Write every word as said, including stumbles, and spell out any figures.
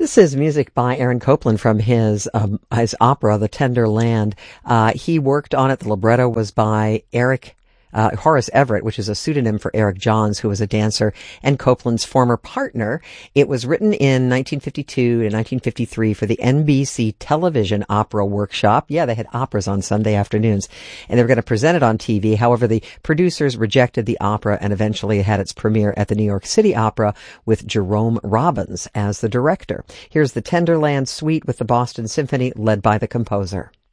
This is music by Aaron Copland from his um, his opera, The Tender Land. Uh, he worked on it. The libretto was by Eric uh, Horace Everett, which is a pseudonym for Eric Johns, who was a dancer and Copland's former partner. It was written in nineteen fifty-two and nineteen fifty-three for the N B C Television Opera Workshop. Yeah, they had operas on Sunday afternoons, and they were going to present it on T V. However, the producers rejected the opera, and eventually it had its premiere at the New York City Opera with Jerome Robbins as the director. Here's the Tenderland Suite with the Boston Symphony, led by the composer.